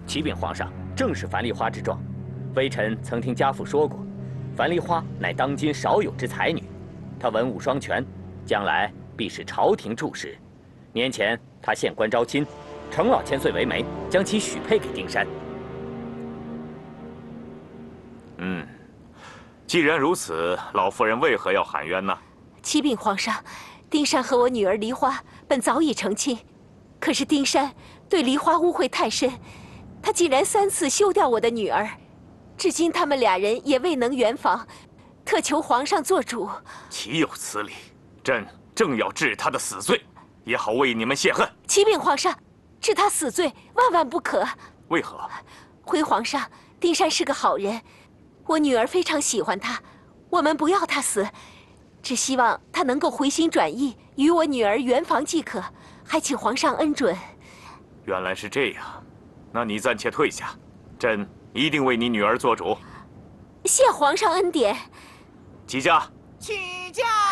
启禀皇上，正是樊梨花之状。微臣曾听家父说过，樊梨花乃当今少有之才女，她文武双全，将来必是朝廷柱石。年前她县官招亲，程老千岁为媒，将其许配给丁山。 既然如此，老夫人为何要喊冤呢？ 启禀皇上，丁山和我女儿梨花本早已成亲，可是丁山对梨花污秽太深，他竟然3次休掉我的女儿，至今他们2人也未能圆房，特求皇上做主。 岂有此理！朕正要治他的死罪，也好为你们泄恨。 启禀皇上，治他死罪万万不可。 为何？ 回皇上，丁山是个好人，我女儿非常喜欢他，我们不要他死，只希望他能够回心转意，与我女儿圆房即可，还请皇上恩准。 原来是这样，那你暂且退下，朕一定为你女儿做主。 谢皇上恩典。 齐家， 起驾。